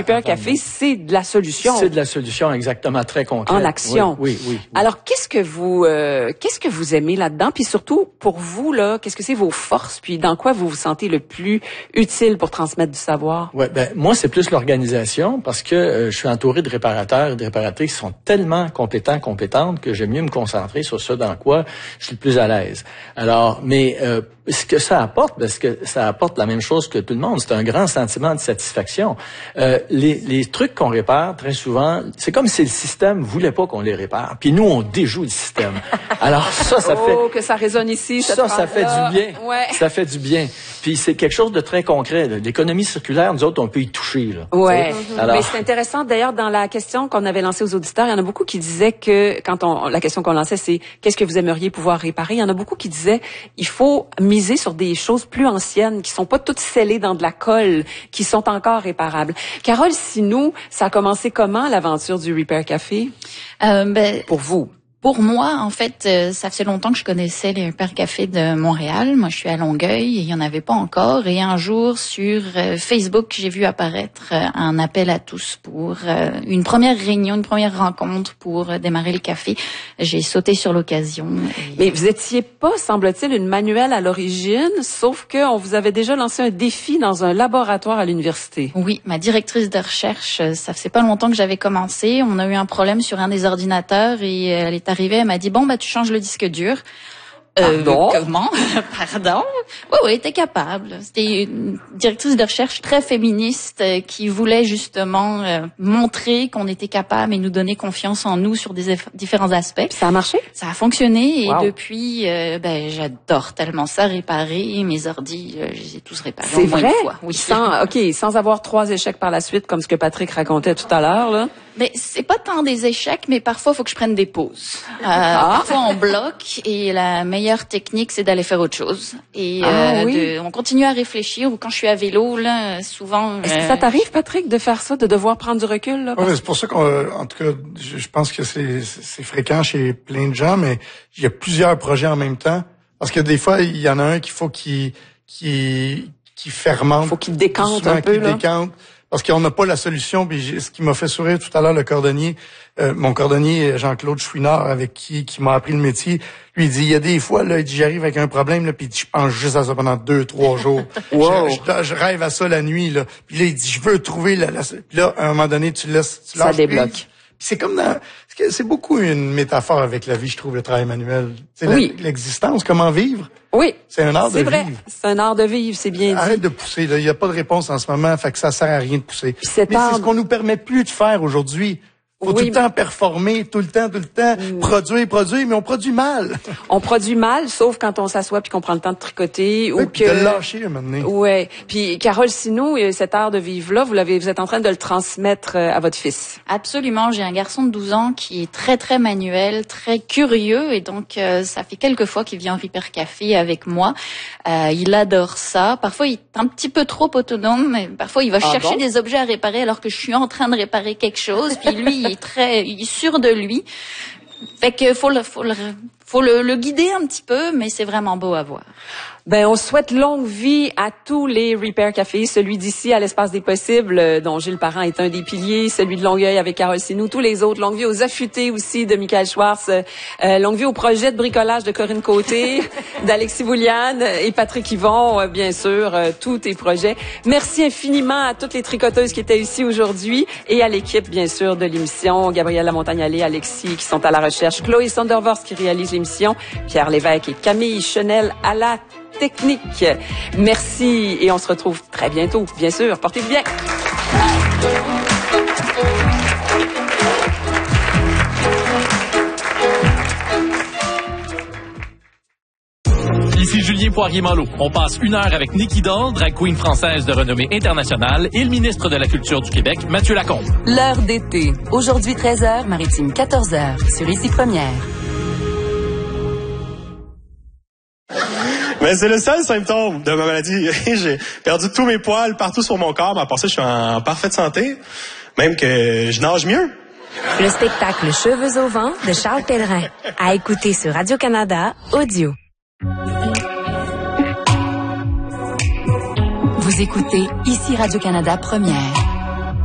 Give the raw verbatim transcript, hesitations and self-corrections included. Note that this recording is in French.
Repair Café, c'est de la solution. C'est de la solution, exactement, très concrète. En action. Oui, oui, oui. oui. Alors, qu'est-ce que vous, euh, qu'est-ce que vous aimez là-dedans? Puis surtout, pour vous, là, qu'est-ce que c'est vos forces? Puis dans quoi vous vous sentez le plus utile pour transmettre du savoir? Ouais, ben, moi, c'est plus l'organisation parce que euh, je suis entouré de réparateurs et de réparatrices qui sont tellement compétents, compétentes que j'aime mieux me concentrer sur ce dans quoi je suis le plus à l'aise. Alors, mais, euh, ce que ça apporte, parce que ça apporte la même chose que tout le monde, c'est un grand sentiment de satisfaction. Euh, les, les trucs qu'on répare, très souvent, c'est comme si le système voulait pas qu'on les répare. Puis nous, on déjoue le système. Alors ça, ça fait... Oh, que ça résonne ici, cette Ça, ça fait du bien. Ouais. Ça fait du bien. Puis c'est quelque chose de très concret. Là. L'économie circulaire, nous autres, on peut y toucher. Là, ouais. Alors... Mais c'est intéressant. D'ailleurs, dans la question qu'on avait lancée aux auditeurs, il y en a beaucoup qui disaient que, quand on, la question qu'on lançait, c'est qu'est-ce que vous aimeriez pouvoir réparer? Il y en a beaucoup qui disaient, il faut miser sur des choses plus anciennes, qui sont pas toutes scellées dans de la colle, qui sont encore réparables. Carole Sinou, ça a commencé comment, l'aventure du Repair Café? Euh, ben, pour vous? Pour moi, en fait, euh, ça fait longtemps que je connaissais les Repair Café de Montréal. Moi, je suis à Longueuil et il y en avait pas encore. Et un jour, sur euh, Facebook, j'ai vu apparaître euh, un appel à tous pour euh, une première réunion, une première rencontre pour euh, démarrer le café. J'ai sauté sur l'occasion. Et... Mais vous étiez pas, semble-t-il, une manuelle à l'origine, sauf que on vous avait déjà lancé un défi dans un laboratoire à l'université. Oui, ma directrice de recherche, ça faisait pas longtemps que j'avais commencé. On a eu un problème sur un des ordinateurs et elle est arrivée, elle m'a dit, bon, bah, tu changes le disque dur. Euh, Pardon? Comment? Pardon? Oui, oui, t'es capable. C'était une directrice de recherche très féministe euh, qui voulait justement euh, montrer qu'on était capable et nous donner confiance en nous sur des eff- différents aspects. Puis ça a marché? Ça a fonctionné et wow. depuis, euh, ben, j'adore tellement ça, réparer. Mes ordis, euh, je les ai tous réparés. C'est vrai? Une fois. Oui. Sans, OK, sans avoir trois échecs par la suite, comme ce que Patrick racontait tout à l'heure, là. Mais c'est pas tant des échecs, mais parfois, il faut que je prenne des pauses. Euh, ah. Parfois, on bloque et la meilleure technique, c'est d'aller faire autre chose. Et ah, euh, oui. de, on continue à réfléchir. Ou quand je suis à vélo, là, souvent... Est-ce euh... que ça t'arrive, Patrick, de faire ça, de devoir prendre du recul? Là, oui, c'est pour ça qu'en tout cas, je, je pense que c'est, c'est fréquent chez plein de gens, mais il y a plusieurs projets en même temps. Parce que des fois, il y en a un qu'il faut qu'il qui qui fermente. Il faut qu'il décante souvent, un peu, qu'il là. décante. Parce qu'on n'a pas la solution. Puis ce qui m'a fait sourire tout à l'heure, le cordonnier, euh, mon cordonnier Jean-Claude Chouinard, avec qui qui m'a appris le métier, lui il dit, il y a des fois là, il dit, j'arrive avec un problème là, puis je pense juste à ça pendant deux, trois jours. Wow. je, je, je rêve à ça la nuit là. Puis là il dit, je veux trouver la, la... Puis là à un moment donné, tu laisses, tu ça lâches débloque. prise. C'est comme dans, c'est beaucoup une métaphore avec la vie, je trouve, le travail manuel. C'est oui. L'existence, comment vivre. Oui. C'est un art de vrai. vivre. C'est un art de vivre, c'est bien dit. Arrête de pousser, là. Il n'y a pas de réponse en ce moment, fait que ça sert à rien de pousser. Mais art... c'est ce qu'on nous permet plus de faire aujourd'hui. Faut oui, tout le temps performer, tout le temps, tout le temps, mm. produire, produire, mais on produit mal. On produit mal, sauf quand on s'assoit puis qu'on prend le temps de tricoter oui, ou puis que... de lâcher, un moment donné. Ouais. Puis Carole Sinou, cet art de vivre-là, vous l'avez, vous êtes en train de le transmettre à votre fils. Absolument. J'ai un garçon de douze ans qui est très, très manuel, très curieux. Et donc, euh, ça fait quelques fois qu'il vient au Repair Café avec moi. Euh, il adore ça. Parfois, il est un petit peu trop autonome. Mais parfois, il va ah chercher bon? des objets à réparer alors que je suis en train de réparer quelque chose. Puis lui, il est très, il est sûr de lui. Fait que faut le, faut le, faut le, le guider un petit peu, mais c'est vraiment beau à voir. Ben, on souhaite longue vie à tous les Repair Café, celui d'ici à l'Espace des Possibles, dont Gilles Parent est un des piliers, celui de Longueuil avec Carole Sinou, tous les autres, longue vie aux affûtés aussi de Michael Schwartz, euh, longue vie au projet de bricolage de Corinne Côté, d'Alexis Bouliane et Patrick Yvon, euh, bien sûr, euh, tous tes projets. Merci infiniment à toutes les tricoteuses qui étaient ici aujourd'hui et à l'équipe, bien sûr, de l'émission, Gabrielle Lamontagne-Allé, Alexis qui sont à la recherche, Chloé Sondervorst qui réalise l'émission, Pierre Lévesque et Camille Chenel à la technique. Merci et on se retrouve très bientôt, bien sûr. Portez-vous bien. Ici Julien Poirier-Malo. On passe une heure avec Nikki Doll, drag queen française de renommée internationale, et le ministre de la Culture du Québec, Mathieu Lacombe. L'heure d'été. Aujourd'hui treize heures, Maritime quatorze heures, sur Ici Première. Mais c'est le seul symptôme de ma maladie. J'ai perdu tous mes poils partout sur mon corps, mais à part ça, je suis en parfaite santé. Même que je nage mieux. Le spectacle Cheveux au vent de Charles Pellerin. À écouter sur Radio-Canada Audio. Vous écoutez Ici Radio-Canada Première.